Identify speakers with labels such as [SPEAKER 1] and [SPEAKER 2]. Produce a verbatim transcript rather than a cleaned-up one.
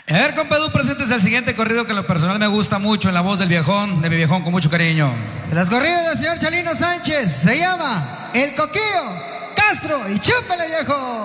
[SPEAKER 1] A ver, compadre, presentes el siguiente corrido que en lo personal me gusta mucho, en la voz del viejón, de mi viejón con mucho cariño.
[SPEAKER 2] De las corridas del señor Chalino Sánchez, se llama El Coquillo Castro y chúpele, viejo.